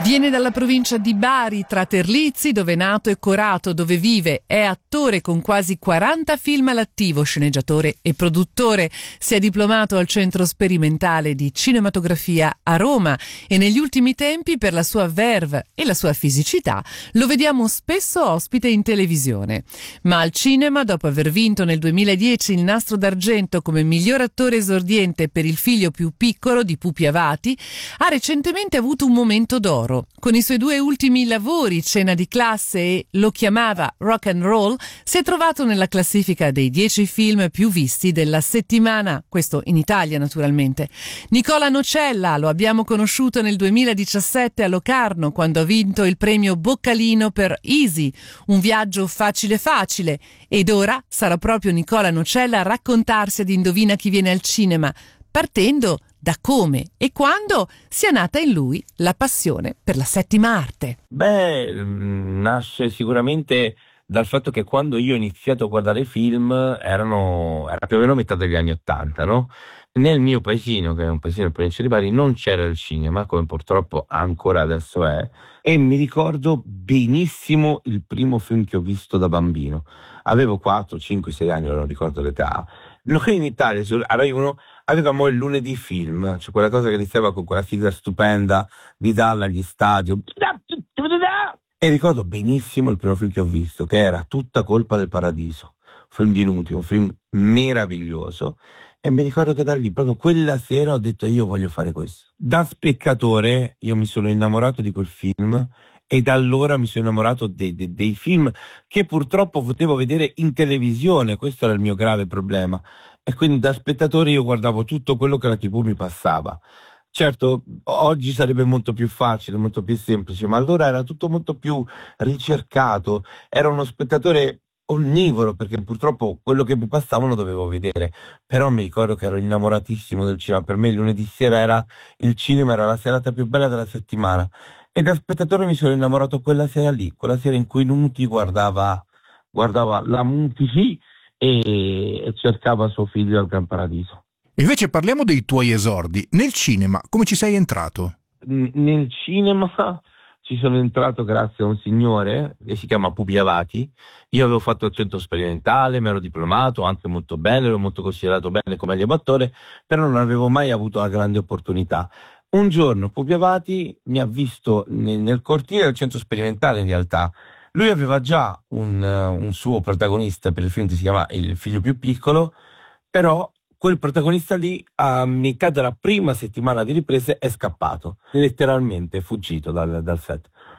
Viene dalla provincia di Bari, tra Terlizzi, dove è nato, e Corato, dove vive. È attore con quasi 40 film all'attivo, sceneggiatore e produttore. Si è diplomato al Centro Sperimentale di Cinematografia a Roma e negli ultimi tempi, per la sua verve e la sua fisicità, lo vediamo spesso ospite in televisione. Ma al cinema, dopo aver vinto nel 2010 il Nastro d'Argento come miglior attore esordiente per Il figlio più piccolo di Pupi Avati, ha recentemente avuto un momento d'oro. Con i suoi due ultimi lavori, Cena di classe e Lo chiamava rock and roll, si è trovato nella classifica dei 10 film più visti della settimana, questo in Italia naturalmente. Nicola Nocella lo abbiamo conosciuto nel 2017 a Locarno, quando ha vinto il premio Boccalino per Easy, un viaggio facile facile, ed ora sarà proprio Nicola Nocella a raccontarsi ad Indovina chi viene al cinema, partendo da come e quando sia nata in lui la passione per la settima arte. Nasce sicuramente dal fatto che quando io ho iniziato a guardare film era più o meno metà degli anni '80, no? Nel mio paesino, che è un paesino in provincia di Bari, non c'era il cinema, come purtroppo ancora adesso è, e mi ricordo benissimo il primo film che ho visto da bambino. Avevo 4, 5, 6 anni, non ricordo l'età. Noi in Italia, a Rai 1, avevamo il lunedì film, cioè quella cosa che iniziava con quella sigla stupenda di Dalla agli stadio. E ricordo benissimo il primo film che ho visto, che era Tutta colpa del paradiso, un film di Nuti, un film meraviglioso. E mi ricordo che da lì, proprio quella sera, ho detto: io voglio fare questo. Da spettatore io mi sono innamorato di quel film, e da allora mi sono innamorato dei film che purtroppo potevo vedere in televisione. Questo era il mio grave problema. E quindi da spettatore io guardavo tutto quello che la TV mi passava. Certo, oggi sarebbe molto più facile, molto più semplice, ma allora era tutto molto più ricercato. Era uno spettatore onnivoro, perché purtroppo quello che mi passava lo dovevo vedere. Però mi ricordo che ero innamoratissimo del cinema. Per me il lunedì sera il cinema era la serata più bella della settimana. E da spettatore mi sono innamorato quella sera lì, quella sera in cui Nuti guardava la MTV e cercava suo figlio al Gran Paradiso. Invece parliamo dei tuoi esordi. Nel cinema, come ci sei entrato? Nel cinema ci sono entrato grazie a un signore che si chiama Pupi Avati. Io avevo fatto il centro sperimentale, mi ero diplomato, anche molto bene, ero molto considerato bene come allievo attore, però non avevo mai avuto la grande opportunità. Un giorno Pupi Avati mi ha visto nel cortile del centro sperimentale, in realtà. Lui aveva già un suo protagonista per il film che si chiama Il figlio più piccolo, però quel protagonista lì, a metà della prima settimana di riprese, è scappato, letteralmente è fuggito dal set.